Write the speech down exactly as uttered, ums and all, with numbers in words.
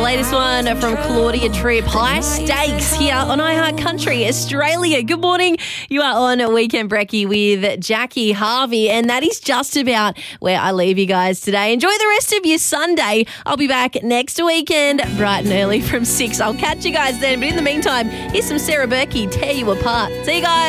latest one from Claudia Tripp. High Stakes here on iHeart Country Australia. Good morning. You are on Weekend Brekkie with Jackie Harvey, and that is just about where I leave you guys today. Enjoy the rest of your Sunday. I'll be back next weekend, bright and early from six. I'll catch you guys then. But in the meantime, here's some Sarah Berkey, Tear You Apart. See you guys.